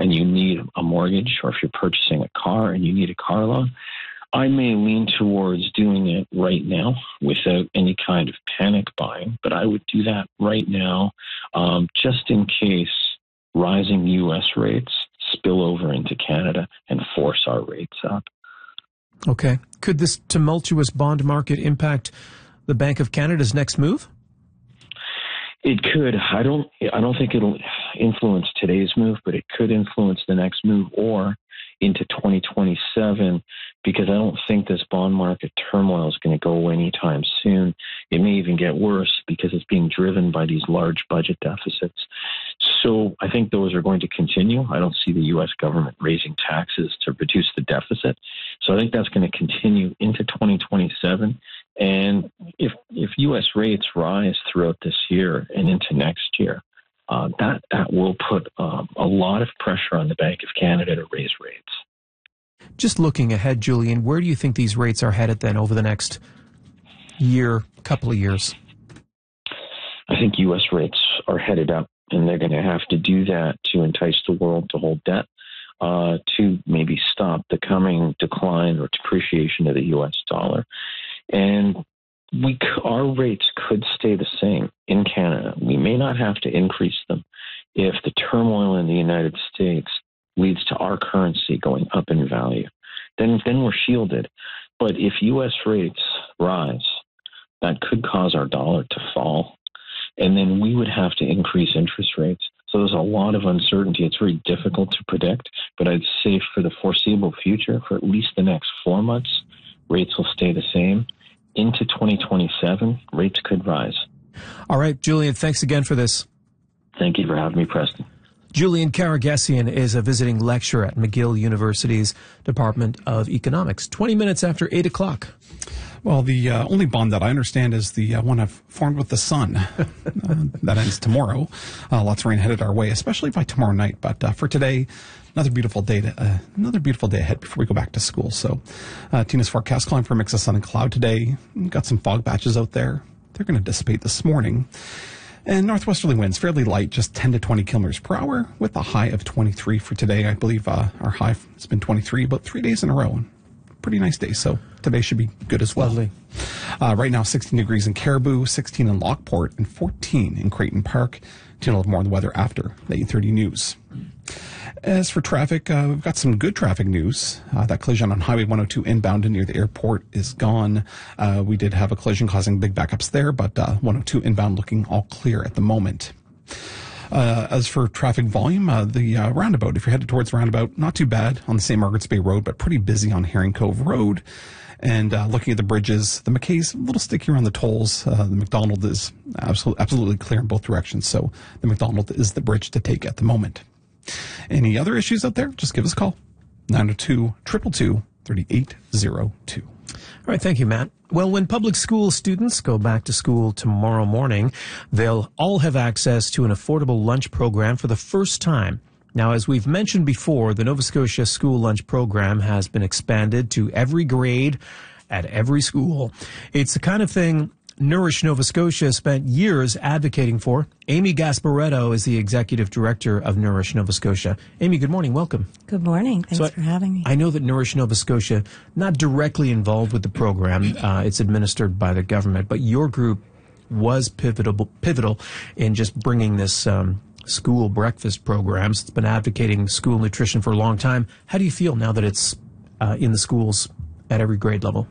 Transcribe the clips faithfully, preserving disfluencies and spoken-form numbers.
and you need a mortgage, or if you're purchasing a car and you need a car loan, I may lean towards doing it right now without any kind of panic buying, but I would do that right now um, just in case rising U S rates spill over into Canada and force our rates up. Okay. Could this tumultuous bond market impact the Bank of Canada's next move? It could. I don't. I don't think it'll influence today's move, but it could influence the next move or into twenty twenty-seven, because I don't think this bond market turmoil is going to go anytime soon. It may even get worse because it's being driven by these large budget deficits. So I think those are going to continue. I don't see the U S government raising taxes to reduce the deficit. So I think that's going to continue into twenty twenty-seven. And if if U S rates rise throughout this year and into next year, uh, that, that will put um, a lot of pressure on the Bank of Canada to raise rates. Just looking ahead, Julian, where do you think these rates are headed then over the next year, couple of years? I think U S rates are headed up, and they're going to have to do that to entice the world to hold debt, uh, to maybe stop the coming decline or depreciation of the U S dollar. And we, our rates could stay the same in Canada. We may not have to increase them if the turmoil in the United States leads to our currency going up in value. Then, then we're shielded. But if U S rates rise, that could cause our dollar to fall. And then we would have to increase interest rates. So there's a lot of uncertainty. It's very difficult to predict, but I'd say for the foreseeable future, for at least the next four months, rates will stay the same. Into twenty twenty-seven, rates could rise. All right, Julian, thanks again for this. Thank you for having me, Preston. Julian Karagesian is a visiting lecturer at McGill University's Department of Economics. twenty minutes after eight o'clock. Well, the uh, only bond that I understand is the uh, one I've formed with the sun. uh, that ends tomorrow. Uh, lots of rain headed our way, especially by tomorrow night. But uh, for today, another beautiful day. To, uh, another beautiful day ahead before we go back to school. So, uh, Tina's forecast calling for a mix of sun and cloud today. Got some fog patches out there. They're going to dissipate this morning. And northwesterly winds, fairly light, just ten to twenty kilometers per hour, with a high of twenty-three for today. I believe uh, our high has been twenty-three about three days in a row. Pretty nice day, so today should be good as well. Lovely. Uh, right now, sixteen degrees in Caribou, sixteen in Lockport, and fourteen in Creighton Park. Tune have more on the weather after the eight thirty news. As for traffic, uh, we've got some good traffic news. Uh, that collision on Highway one oh two inbound and near the airport is gone. Uh, we did have a collision causing big backups there, but uh, one oh two inbound looking all clear at the moment. Uh, as for traffic volume, uh, the uh, roundabout, if you're headed towards the roundabout, not too bad on the Saint Margaret's Bay Road, but pretty busy on Herring Cove Road. And uh, looking at the bridges, the McKay's a little stickier on the tolls. Uh, the McDonald is absolutely, absolutely clear in both directions, so the McDonald is the bridge to take at the moment. Any other issues out there? Just give us a call. nine oh two, two two two, three eight oh two. All right, thank you, Matt. Well, when public school students go back to school tomorrow morning, they'll all have access to an affordable lunch program for the first time. Now, as we've mentioned before, the Nova Scotia school lunch program has been expanded to every grade at every school. It's the kind of thing Nourish Nova Scotia spent years advocating for. Amy Gasparetto is the executive director of Nourish Nova Scotia. Amy, good morning. Welcome. Good morning. Thanks so for having me. I know that Nourish Nova Scotia, not directly involved with the program, uh, it's administered by the government, but your group was pivotal, pivotal in just bringing this um, school breakfast programs. It's been advocating school nutrition for a long time. How do you feel now that it's uh, in the schools at every grade level?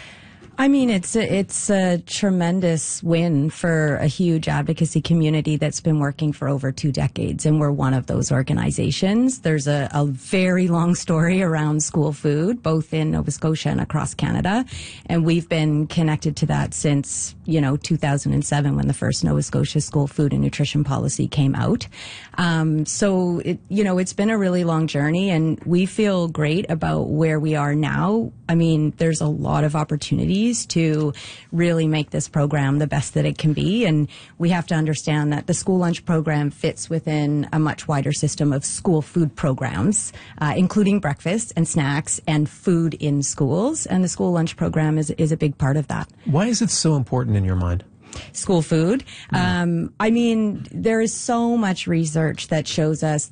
I mean, it's a, it's a tremendous win for a huge advocacy community that's been working for over two decades, and we're one of those organizations. There's a, a very long story around school food, both in Nova Scotia and across Canada, and we've been connected to that since, you know, two thousand seven when the first Nova Scotia school food and nutrition policy came out. Um, so, it, you know, it's been a really long journey, and we feel great about where we are now. I mean, there's a lot of opportunities to really make this program the best that it can be. And we have to understand that the school lunch program fits within a much wider system of school food programs, uh, including breakfast and snacks and food in schools. And the school lunch program is, is a big part of that. Why is it so important in your mind? School food. Yeah. Um, I mean, there is so much research that shows us